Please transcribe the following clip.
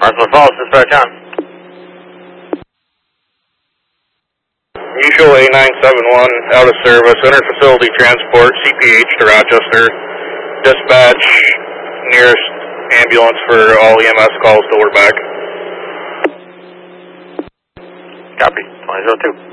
Marshall Falls, dispatch on. Usual A971 out of service, under facility transport, CPH to Rochester. Dispatch nearest ambulance for all EMS calls till we're back. Copy, 2002.